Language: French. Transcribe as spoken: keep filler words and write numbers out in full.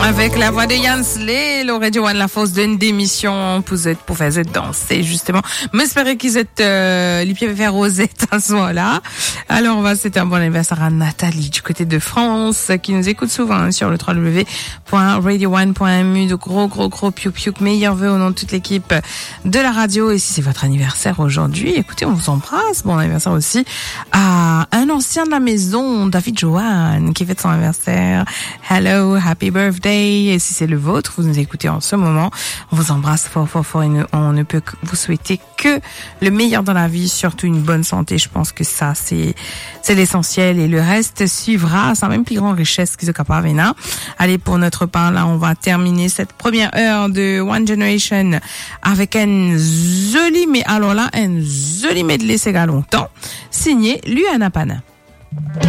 Avec la voix de Yann Slay, le Radio One, la force d'une démission pour être, pour faire danser, justement. Mais j'espère qu'ils êtes, euh, les pieds vers Rosette à ce moment-là. Alors, on va, c'est un bon anniversaire à Nathalie du côté de France, qui nous écoute souvent hein, sur le w w w point radio one point m u. De gros, gros, gros piou piou. Meilleurs vœux au nom de toute l'équipe de la radio. Et si c'est votre anniversaire aujourd'hui, écoutez, on vous embrasse. Bon anniversaire aussi à un ancien de la maison, David Johan, qui fête son anniversaire. Hello, happy birthday. Et si c'est le vôtre, vous nous écoutez en ce moment, on vous embrasse fort, fort, fort et on ne peut que vous souhaiter que le meilleur dans la vie, surtout une bonne santé. Je pense que ça, c'est, c'est l'essentiel et le reste suivra. C'est même plus grande richesse qu'ils sont capables, hein. Allez, pour notre part, là, on va terminer cette première heure de One Generation avec un joli, mais alors là, un joli medley, c'est longtemps, signé Luana Pana.